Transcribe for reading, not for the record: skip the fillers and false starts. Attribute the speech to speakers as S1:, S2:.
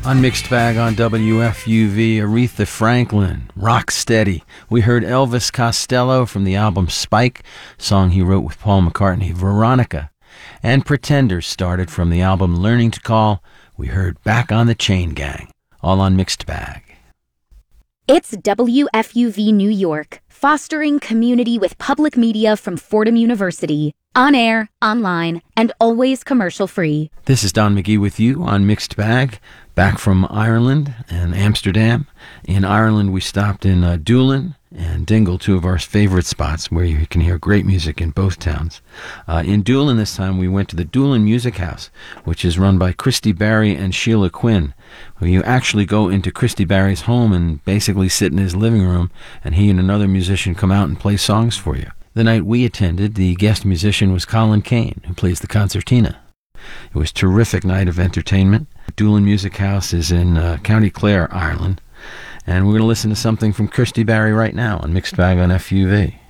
S1: On Mixed Bag on WFUV, Aretha Franklin, Rock Steady. We heard Elvis Costello from the album Spike, song he wrote with Paul McCartney, Veronica. And Pretenders started from the album Learning to Call. We heard Back on the Chain Gang, all on Mixed Bag.
S2: It's WFUV New York, fostering community with public media from Fordham University. On air, online, and always commercial-free.
S1: This is Don McGee with you on Mixed Bag, back from Ireland and Amsterdam. In Ireland, we stopped in Doolin and Dingle, two of our favorite spots where you can hear great music in both towns. In Doolin this time, we went to the Doolin Music House, which is run by Christy Barry and Sheila Quinn, where you actually go into Christy Barry's home and basically sit in his living room, and he and another musician come out and play songs for you. The night we attended, the guest musician was Colin Kane, who plays the concertina. It was a terrific night of entertainment. Doolin Music House is in County Clare, Ireland. And we're going to listen to something from Christy Barry right now on Mixed Bag on FUV.